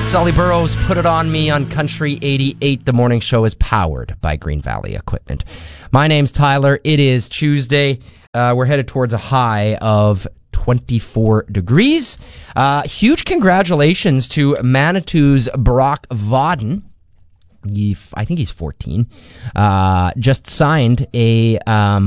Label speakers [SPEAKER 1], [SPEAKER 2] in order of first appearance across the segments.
[SPEAKER 1] Sully Burrows, Put It On Me on Country 88. The morning show is powered by Green Valley Equipment. My name's Tyler. It is Tuesday. We're headed towards a high of 24 degrees. Huge congratulations to Manitou's Brock Vauden. I think he's 14. Just signed a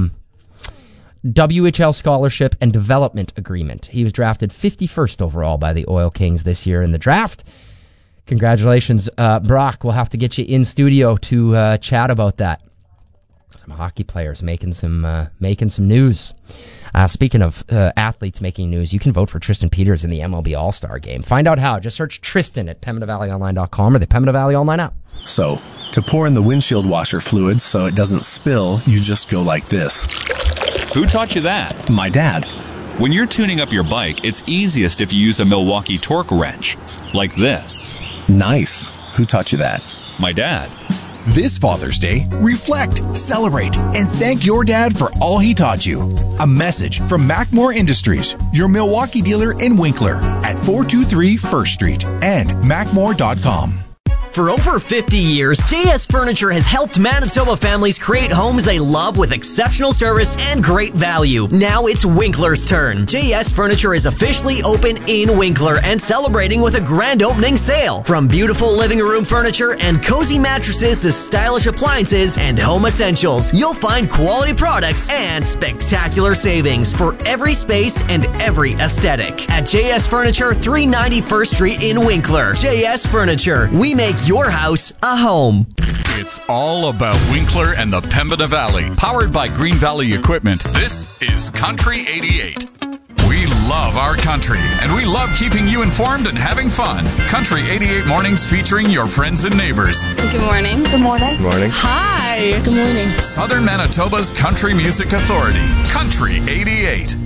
[SPEAKER 1] WHL scholarship and development agreement. He was drafted 51st overall by the Oil Kings this year in the draft. Congratulations, Brock. We'll have to get you in studio to chat about that. Some hockey players making some news. Speaking of athletes making news, you can vote for Tristan Peters in the MLB All-Star Game. Find out how. Just search Tristan at PembinaValleyOnline.com or the Pembina Valley Online app.
[SPEAKER 2] So, to pour in the windshield washer fluid so it doesn't spill, you just go like this.
[SPEAKER 3] Who taught you that?
[SPEAKER 2] My dad.
[SPEAKER 3] When you're tuning up your bike, it's easiest if you use a Milwaukee torque wrench, like this.
[SPEAKER 2] Nice. Who taught you that?
[SPEAKER 3] My dad.
[SPEAKER 4] This Father's Day, reflect, celebrate, and thank your dad for all he taught you. A message from Macmore Industries, your Milwaukee dealer in Winkler at 423 First Street and Macmore.com.
[SPEAKER 5] For over 50 years, JS Furniture has helped Manitoba families create homes they love with exceptional service and great value. Now it's Winkler's turn. JS Furniture is officially open in Winkler and celebrating with a grand opening sale. From beautiful living room furniture and cozy mattresses to stylish appliances and home essentials, you'll find quality products and spectacular savings for every space and every aesthetic. At JS Furniture, 390 First Street in Winkler. JS Furniture, we make your house a home.
[SPEAKER 6] It's all about Winkler and the Pembina Valley. Powered by Green Valley Equipment, this is Country 88. We love our country, and we love keeping you informed and having fun. Country 88 mornings featuring your friends and neighbors.
[SPEAKER 7] Good morning. Good morning.
[SPEAKER 2] Good morning.
[SPEAKER 7] Hi. Good morning.
[SPEAKER 6] Southern Manitoba's Country Music Authority. Country 88.